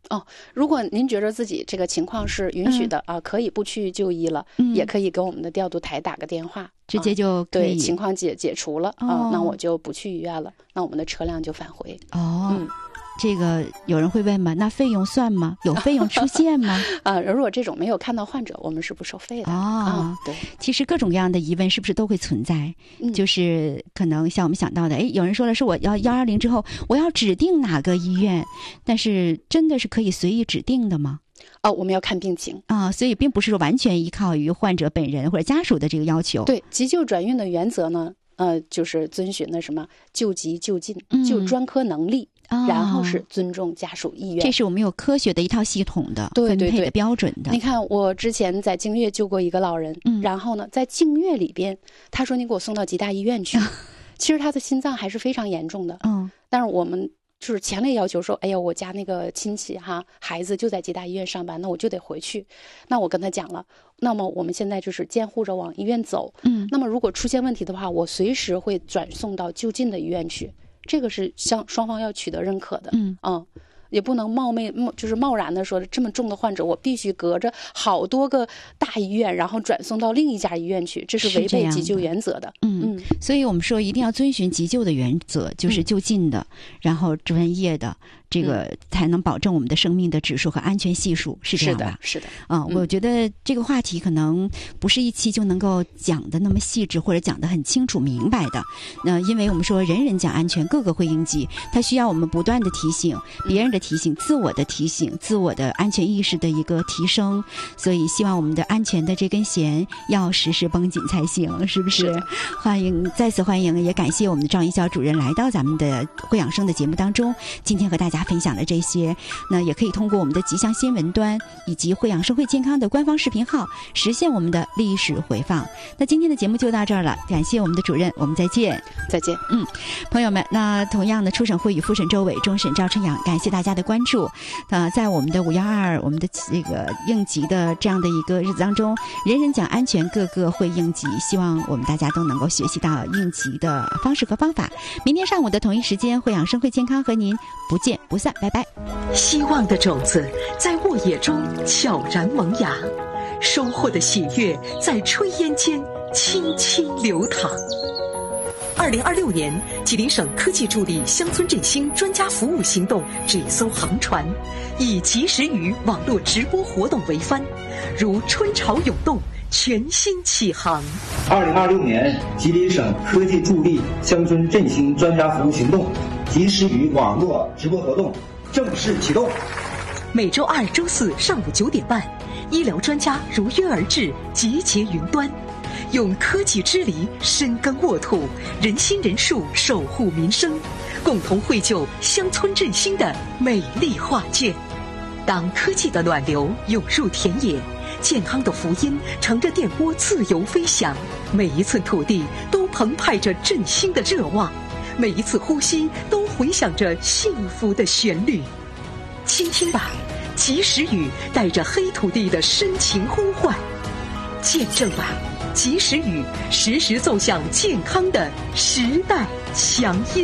如果您觉得自己这个情况是允许的可以不去就医了，也可以跟我们的调度台打个电话， 直接就可以对情况解除了那我就不去医院了，那我们的车辆就返回。 这个有人会问吗？那费用算吗？有费用出现吗？ 如果这种没有看到患者，我们是不收费的。对， 其实各种各样的疑问是不是都会存在？就是可能像我们想到的，有人说了是我要120之后，我要指定哪个医院，但是真的是可以随意指定的吗？ 我们要看病情所以并不是说完全依靠于患者本人或者家属的这个要求。 对，急救转运的原则呢，就是遵循的什么救急就近，就专科能力。然后是尊重家属意愿， 这是我们有科学的一套系统的分配的标准的。 你看，我之前在净月救过一个老人，然后呢，在净月里边，他说你给我送到吉大医院去，其实他的心脏还是非常严重的，但是我们就是强烈要求说，哎呀，我家那个亲戚孩子就在吉大医院上班，那我就得回去。那我跟他讲了，那么我们现在就是监护着往医院走，那么如果出现问题的话，我随时会转送到就近的医院去。这个是双方要取得认可的，也不能贸然的说这么重的患者，我必须隔着好多个大医院，然后转送到另一家医院去，这是违背急救原则的。 所以我们说一定要遵循急救的原则，就是就近的，然后专业的，这个才能保证我们的生命的指数和安全系数，是这样吧？ 是的。 我觉得这个话题可能不是一期就能够讲的那么细致，或者讲得很清楚明白的。因为我们说人人讲安全，个个会应急，它需要我们不断的提醒，别人的提醒，自我的提醒，自我的安全意识的一个提升。所以希望我们的安全的这根弦要时时绷紧才行，是不是？再次欢迎，也感谢我们的赵一笑主任来到咱们的慧养生的节目当中，今天和大家分享了这些。那也可以通过我们的吉祥新闻端以及慧养生会健康的官方视频号实现我们的历史回放。那今天的节目就到这儿了，感谢我们的主任，我们再见。朋友们，那同样的初审会与复审周伟，终审赵春阳，感谢大家的关注。在我们的512我们的这个应急的这样的一个日子当中，人人讲安全，个个会应急，希望我们大家都能够学习到应急的方式和方法。明天上午的同一时间，慧养生会健康和您不见不散，拜拜。 希望的种子在沃野中悄然萌芽，收获的喜悦在炊烟间轻轻流淌。2026年，吉林省科技助力乡村振兴专家服务行动这艘航船，以及时雨网络直播活动为帆，如春潮涌动，全新起航。 2026年，吉林省科技助力乡村振兴专家服务行动及时雨网络直播活动正式启动。 每周2、周4上午9点半，医疗专家如约而至，集结云端，用科技之力深耕沃土，人心人术守护民生，共同绘就乡村振兴的美丽画卷。当科技的暖流涌入田野，健康的福音乘着电波自由飞翔，每一寸土地都澎湃着振兴的热望，每一次呼吸都回响着幸福的旋律。倾听吧，及时雨带着黑土地的深情呼唤；见证吧，及时雨时时奏响健康的时代强音。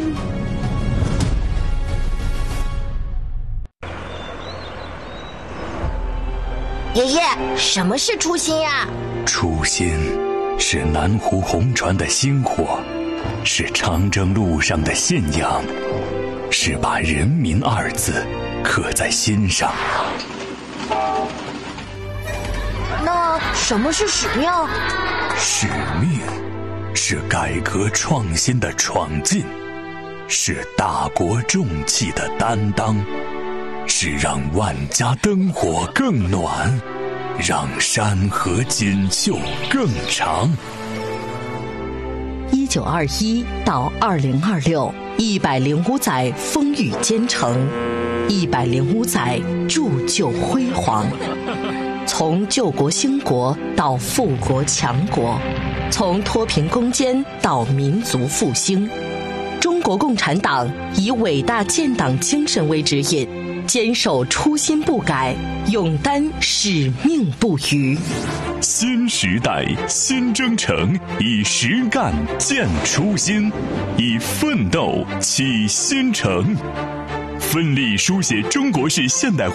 爷爷，什么是初心呀？ 初心是南湖红船的星火，是长征路上的信仰，是把人民二字刻在心上。 那什么是使命？ 使命是改革创新的闯进，是大国重器的担当，是让万家灯火更暖，让山河锦绣更长。 1921到2026，105载风雨兼程，105载铸就辉煌。从救国兴国到富国强国，从脱贫攻坚到民族复兴，中国共产党以伟大建党精神为指引，坚守初心不改，勇担使命不渝。 新时代新征程，以实干建初心，以奋斗启新程，奋力书写中国式现代化